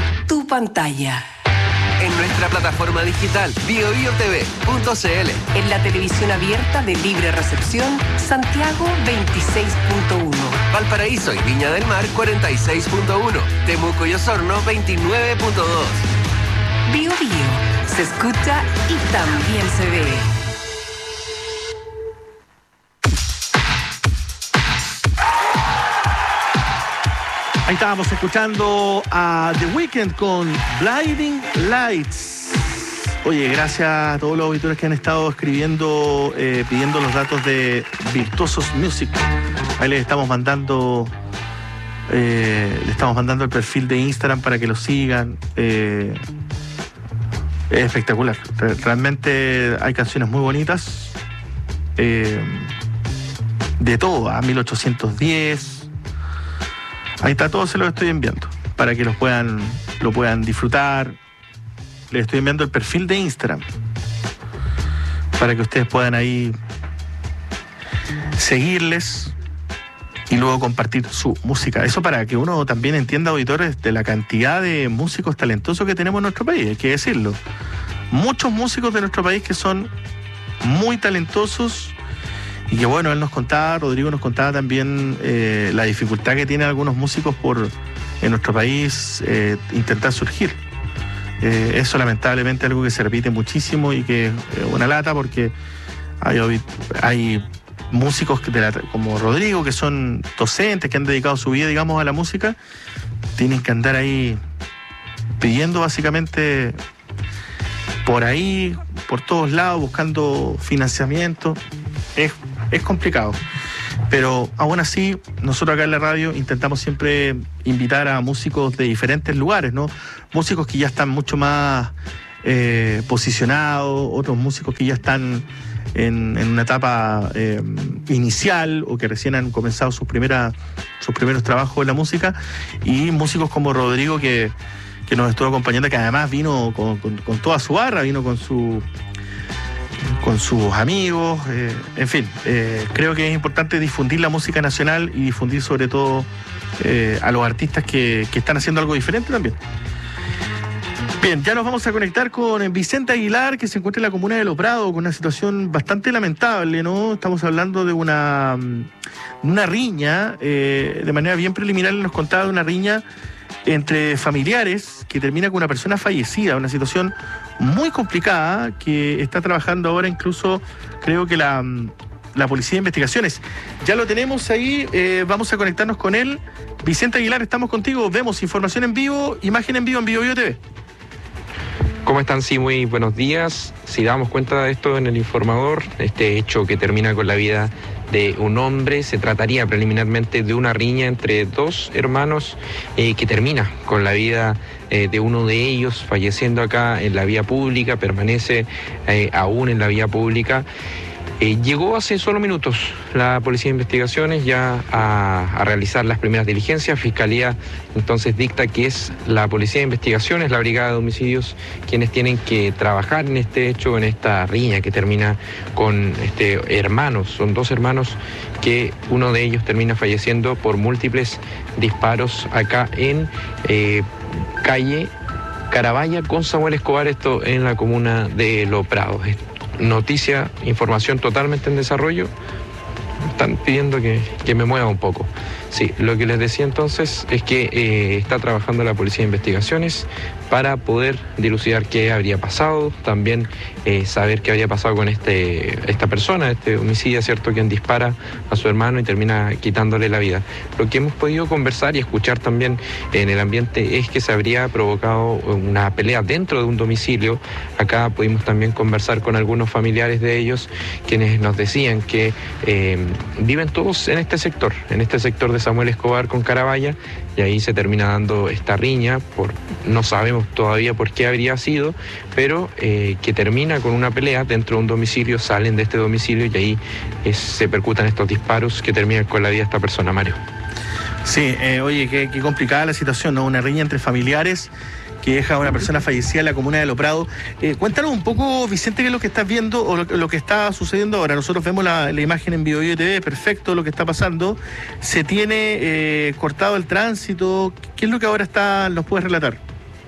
tu pantalla. En nuestra plataforma digital biobiotv.cl. En la televisión abierta de libre recepción, Santiago 26.1. Valparaíso y Viña del Mar 46.1. Temuco y Osorno 29.2. Bio Bio, se escucha y también se ve. Ahí estábamos escuchando a The Weeknd con Blinding Lights. Oye, gracias a todos los auditores que han estado escribiendo, pidiendo los datos de Virtuosos Music. Ahí les estamos mandando el perfil de Instagram para que lo sigan. Es espectacular. Realmente hay canciones muy bonitas. De todo, a 1810. Ahí está, todo se lo estoy enviando para que lo puedan disfrutar. Les estoy enviando el perfil de Instagram para que ustedes puedan ahí seguirles y luego compartir su música. Eso para que uno también entienda, auditores, de la cantidad de músicos talentosos que tenemos en nuestro país, hay que decirlo. Muchos músicos de nuestro país que son muy talentosos. Y que bueno, Rodrigo nos contaba también la dificultad que tienen algunos músicos en nuestro país intentar surgir. Eso lamentablemente es algo que se repite muchísimo y que es una lata porque hay músicos como Rodrigo, que son docentes, que han dedicado su vida, digamos, a la música, tienen que andar ahí pidiendo básicamente por ahí, por todos lados, buscando financiamiento. Es complicado, pero aún así nosotros acá en la radio intentamos siempre invitar a músicos de diferentes lugares, ¿no? Músicos que ya están mucho más posicionados, otros músicos que ya están en una etapa inicial o que recién han comenzado sus primeros trabajos en la música, y músicos como Rodrigo que nos estuvo acompañando, que además vino con toda su barra, vino con sus amigos, en fin, creo que es importante difundir la música nacional y difundir sobre todo a los artistas que están haciendo algo diferente también. Bien, ya nos vamos a conectar con Vicente Aguilar, que se encuentra en la comuna de Los Prados, con una situación bastante lamentable, ¿no? Estamos hablando de una riña, de manera bien preliminar nos contaba de una riña entre familiares que termina con una persona fallecida, una situación muy complicada que está trabajando ahora incluso, creo que la Policía de Investigaciones. Ya lo tenemos ahí, vamos a conectarnos con él. Vicente Aguilar, estamos contigo, vemos información en vivo, imagen en vivo en Bio Bio TV. ¿Cómo están? Sí, muy buenos días. Si damos cuenta de esto en el informador, este hecho que termina con la vida de un hombre, se trataría preliminarmente de una riña entre dos hermanos que termina con la vida de uno de ellos, falleciendo acá en la vía pública, permanece aún en la vía pública. Llegó hace solo minutos la Policía de Investigaciones ya a realizar las primeras diligencias. Fiscalía entonces dicta que es la Policía de Investigaciones, la Brigada de Homicidios, quienes tienen que trabajar en este hecho, en esta riña que termina con hermanos. Son dos hermanos que uno de ellos termina falleciendo por múltiples disparos acá en calle Carabaya con Samuel Escobar, esto en la comuna de Los Prados. Noticia, información totalmente en desarrollo. Están pidiendo que me mueva un poco. Sí, lo que les decía entonces es que está trabajando la Policía de Investigaciones para poder dilucidar qué habría pasado, también saber qué habría pasado con esta persona, este homicida, ¿cierto?, quien dispara a su hermano y termina quitándole la vida. Lo que hemos podido conversar y escuchar también en el ambiente es que se habría provocado una pelea dentro de un domicilio. Acá pudimos también conversar con algunos familiares de ellos, quienes nos decían que viven todos en este sector de Samuel Escobar con Carabaya, y ahí se termina dando esta riña, no sabemos todavía por qué habría sido, pero que termina con una pelea dentro de un domicilio, salen de este domicilio y ahí se percutan estos disparos que terminan con la vida de esta persona, Mario. Sí, oye, qué complicada la situación, ¿no? Una riña entre familiares que deja a una persona fallecida en la comuna de Los Prados. Cuéntanos un poco, Vicente, qué es lo que estás viendo o lo que está sucediendo ahora. Nosotros vemos la imagen en Bio Bio TV, perfecto lo que está pasando. Se tiene cortado el tránsito. ¿Qué es lo que ahora nos puedes relatar?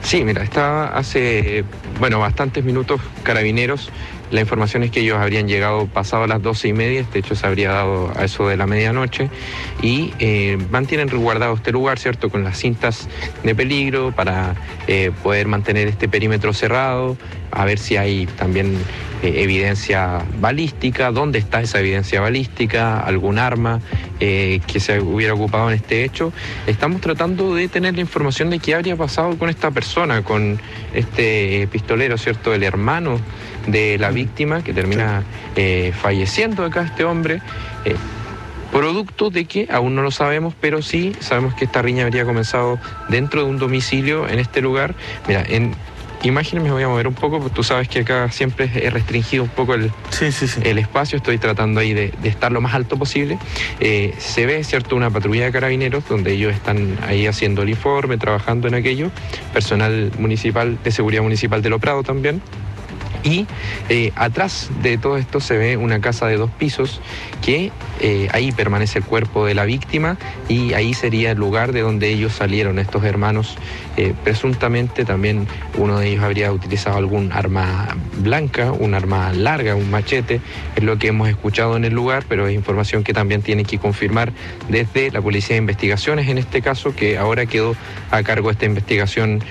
Sí, mira, estaba hace, bastantes minutos Carabineros. La información es que ellos habrían llegado pasado las 12:30, este hecho se habría dado a eso de la medianoche, y mantienen resguardado este lugar, ¿cierto?, con las cintas de peligro para poder mantener este perímetro cerrado, a ver si hay también evidencia balística, dónde está esa evidencia balística, algún arma que se hubiera ocupado en este hecho. Estamos tratando de tener la información de qué habría pasado con esta persona, con este pistolero, ¿cierto?, el hermano de la víctima, que termina falleciendo acá este hombre, producto de que aún no lo sabemos, pero sí sabemos que esta riña habría comenzado dentro de un domicilio en este lugar. Mira, en imágenes me voy a mover un poco, porque tú sabes que acá siempre he restringido un poco el espacio, estoy tratando ahí de estar lo más alto posible. Se ve, ¿cierto?, una patrulla de Carabineros, donde ellos están ahí haciendo el informe, trabajando en aquello, personal municipal, de seguridad municipal de Lo Prado también. Y atrás de todo esto se ve una casa de 2 pisos que ahí permanece el cuerpo de la víctima, y ahí sería el lugar de donde ellos salieron, estos hermanos. Presuntamente también uno de ellos habría utilizado algún arma blanca, un arma larga, un machete, es lo que hemos escuchado en el lugar, pero es información que también tiene que confirmar desde la Policía de Investigaciones, en este caso, que ahora quedó a cargo de esta investigación,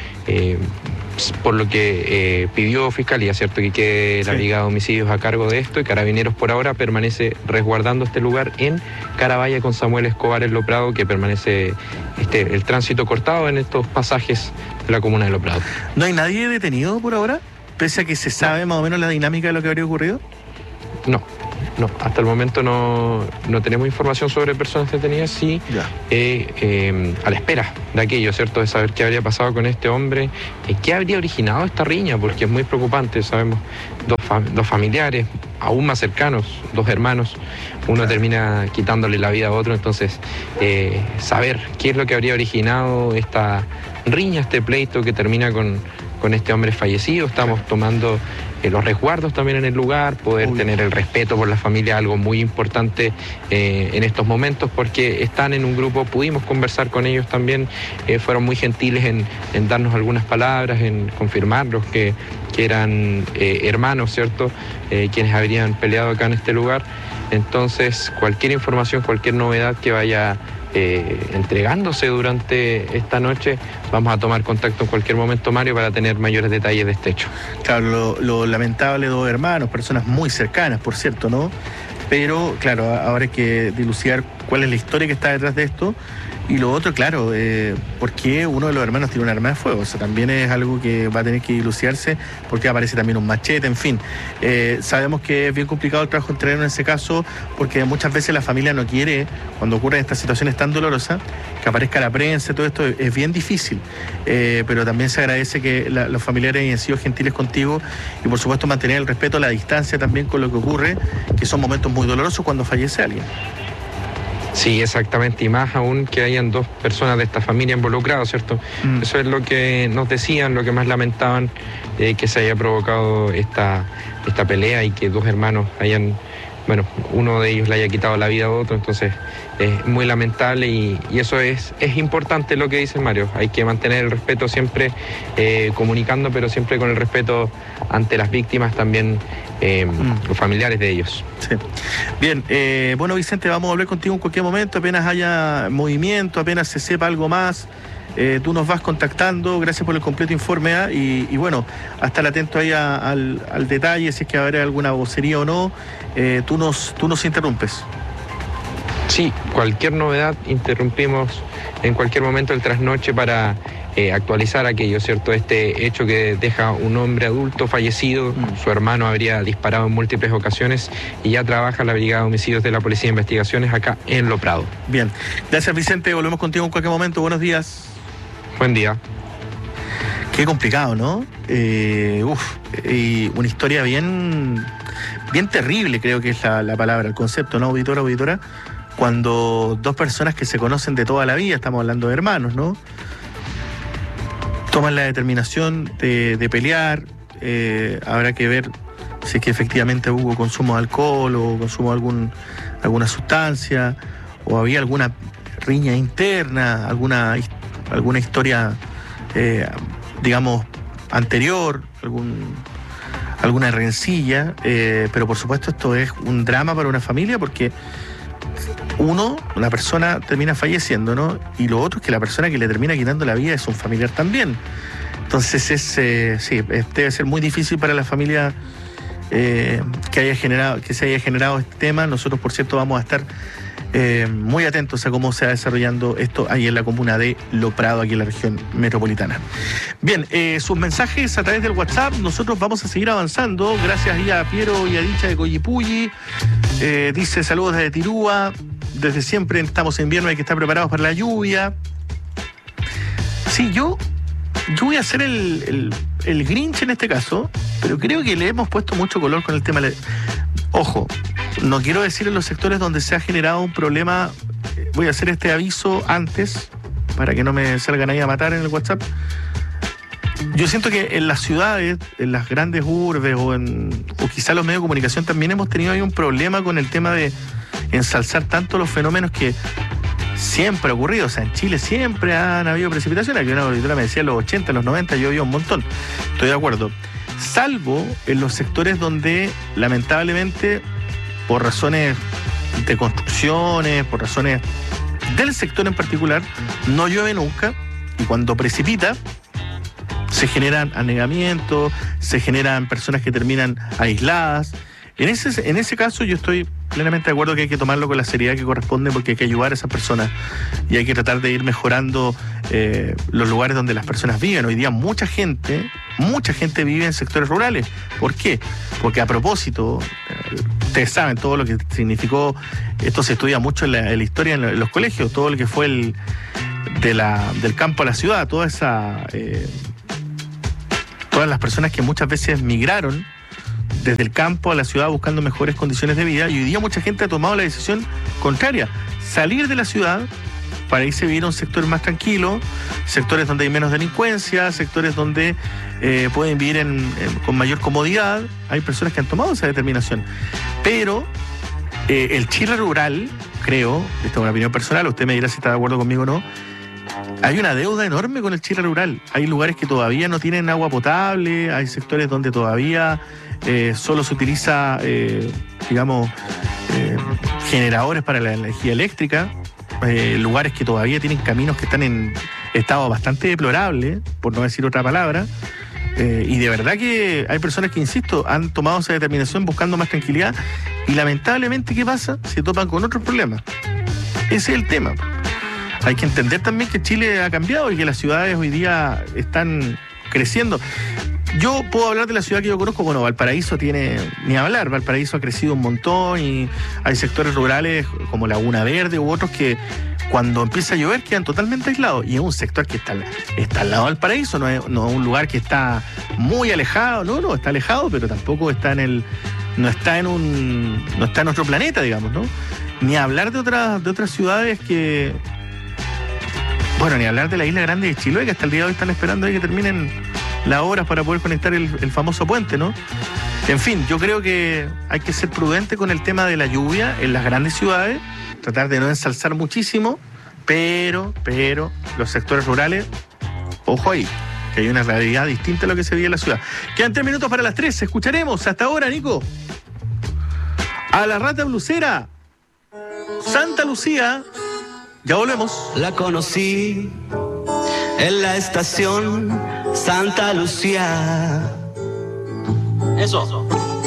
por lo que pidió Fiscalía, ¿cierto?, que quede la Brigada de Homicidios a cargo de esto, y Carabineros por ahora permanece resguardando este lugar en Carabaya con Samuel Escobar en Lo Prado, que permanece el tránsito cortado en estos pasajes de la comuna de Lo Prado. ¿No hay nadie detenido por ahora? Pese a que se sabe más o menos la dinámica de lo que habría ocurrido. No, hasta el momento no tenemos información sobre personas detenidas, sí, a la espera de aquello, ¿cierto?, de saber qué habría pasado con este hombre, qué habría originado esta riña, porque es muy preocupante. Sabemos dos familiares aún más cercanos, 2 hermanos, uno termina quitándole la vida a otro, entonces saber qué es lo que habría originado esta riña, este pleito que termina con este hombre fallecido. Estamos tomando los resguardos también en el lugar, poder tener el respeto por la familia, algo muy importante en estos momentos, porque están en un grupo, pudimos conversar con ellos también, fueron muy gentiles en darnos algunas palabras, en confirmarlos que eran hermanos, ¿cierto?, quienes habrían peleado acá en este lugar. Entonces, cualquier información, cualquier novedad que vaya entregándose durante esta noche, vamos a tomar contacto en cualquier momento, Mario, para tener mayores detalles de este hecho. Claro, lo lamentable, 2 hermanos, personas muy cercanas, por cierto, ¿no? Pero, claro, ahora hay que dilucidar cuál es la historia que está detrás de esto. Y lo otro, claro, ¿por qué uno de los hermanos tiene un arma de fuego? O sea, también es algo que va a tener que dilucidarse, porque aparece también un machete, en fin. Sabemos que es bien complicado el trabajo en terreno en ese caso, porque muchas veces la familia no quiere, cuando ocurren estas situaciones tan dolorosas, que aparezca la prensa, todo esto es bien difícil. Pero también se agradece que los familiares hayan sido gentiles contigo, y por supuesto mantener el respeto, la distancia también con lo que ocurre, que son momentos muy dolorosos cuando fallece alguien. Sí, exactamente, y más aún que hayan 2 personas de esta familia involucradas, ¿cierto? Eso es lo que nos decían, lo que más lamentaban, que se haya provocado esta pelea, y que 2 hermanos hayan, uno de ellos le haya quitado la vida a otro. Entonces es muy lamentable, y eso es importante lo que dice Mario. Hay que mantener el respeto siempre, comunicando, pero siempre con el respeto ante las víctimas también, los familiares de ellos. Sí. Bien, bueno, Vicente, vamos a volver contigo en cualquier momento, apenas haya movimiento, apenas se sepa algo más. Tú nos vas contactando, gracias por el completo informe, y bueno, a estar atento ahí al detalle, si es que va a haber alguna vocería o no. Tú nos interrumpes. Sí, cualquier novedad, interrumpimos en cualquier momento el trasnoche para actualizar aquello, ¿cierto? Este hecho que deja un hombre adulto fallecido, su hermano habría disparado en múltiples ocasiones, y ya trabaja la Brigada de Homicidios de la Policía de Investigaciones acá en Lo Prado. Bien, gracias, Vicente, volvemos contigo en cualquier momento. Buenos días. Buen día. Qué complicado, ¿no? Y una historia bien terrible, creo que es la palabra, el concepto, ¿no, auditora? Cuando 2 personas que se conocen de toda la vida, estamos hablando de hermanos, ¿no?, toman la determinación de pelear. Habrá que ver si es que efectivamente hubo consumo de alcohol o consumo de alguna sustancia, o había alguna riña interna, alguna historia digamos, anterior, alguna rencilla, pero por supuesto esto es un drama para una familia porque una persona termina falleciendo, ¿no? Y lo otro es que la persona que le termina quitando la vida es un familiar también. Entonces debe ser muy difícil para la familia que se haya generado este tema. Nosotros, por cierto, vamos a estar muy atentos a cómo se va desarrollando esto ahí en la comuna de Lo Prado, aquí en la región metropolitana. Bien, sus mensajes a través del WhatsApp. Nosotros vamos a seguir avanzando. Gracias a Piero y a Dicha de Coyipulli. Dice saludos desde Tirúa. Desde siempre estamos en invierno, hay que estar preparados para la lluvia. Sí, yo voy a hacer el Grinch en este caso, pero creo que le hemos puesto mucho color con el tema. Ojo, no quiero decir en los sectores donde se ha generado un problema, voy a hacer este aviso antes, para que no me salgan ahí a matar en el WhatsApp. Yo siento que en las ciudades, en las grandes urbes o quizá los medios de comunicación también hemos tenido ahí un problema con el tema de ensalzar tanto los fenómenos que siempre ha ocurrido. O sea, en Chile siempre han habido precipitaciones. Aquí una auditora me decía en los 80, en los 90 llovía un montón. Estoy de acuerdo. Salvo en los sectores donde, lamentablemente, por razones de construcciones, por razones del sector en particular, no llueve nunca. Y cuando precipita, se generan anegamientos, se generan personas que terminan aisladas. En ese caso yo estoy plenamente de acuerdo que hay que tomarlo con la seriedad que corresponde, porque hay que ayudar a esas personas y hay que tratar de ir mejorando los lugares donde las personas viven. Hoy día mucha gente vive en sectores rurales. ¿Por qué? Porque a propósito, ustedes saben todo lo que significó, esto se estudia mucho en la historia en los colegios, todo lo que fue del campo a la ciudad, todas las personas que muchas veces migraron desde el campo a la ciudad buscando mejores condiciones de vida, y hoy día mucha gente ha tomado la decisión contraria, salir de la ciudad para irse a vivir a un sector más tranquilo, sectores donde hay menos delincuencia, sectores donde pueden vivir con mayor comodidad. Hay personas que han tomado esa determinación, pero el Chile rural, creo, esta es una opinión personal, usted me dirá si está de acuerdo conmigo o no, hay una deuda enorme con el Chile rural. Hay lugares que todavía no tienen agua potable, hay sectores donde todavía solo se utiliza, generadores para la energía eléctrica, lugares que todavía tienen caminos que están en estado bastante deplorable, por no decir otra palabra, y de verdad que hay personas que, insisto, han tomado esa determinación buscando más tranquilidad, y lamentablemente, ¿qué pasa? Se topan con otros problemas. Ese es el tema. Hay que entender también que Chile ha cambiado y que las ciudades hoy día están creciendo. Yo puedo hablar de la ciudad que yo conozco. Bueno, Valparaíso tiene ni hablar. Valparaíso ha crecido un montón y hay sectores rurales como Laguna Verde u otros que cuando empieza a llover quedan totalmente aislados. Y es un sector que está al lado del Valparaíso, no es un lugar que está muy alejado. No, está alejado, pero tampoco está no está en otro planeta, digamos, ¿no? Ni hablar de otras ciudades que... Bueno, ni hablar de la Isla Grande de Chiloé, que hasta el día de hoy están esperando ahí que terminen las obras para poder conectar el famoso puente, ¿no? En fin, yo creo que hay que ser prudente con el tema de la lluvia en las grandes ciudades, tratar de no ensalzar muchísimo, pero los sectores rurales, ojo ahí, que hay una realidad distinta a lo que se vive en la ciudad. Quedan 3 minutos para las 3, escucharemos hasta ahora, Nico, a la Rata Blusera, Santa Lucía. Ya volvemos. La conocí en la estación Santa Lucía. Eso.